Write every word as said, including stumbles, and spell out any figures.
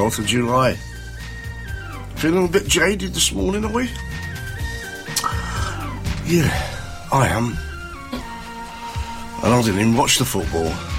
twelfth of July. Feeling a bit jaded this morning, are we? Yeah, I am. And I didn't even watch the football.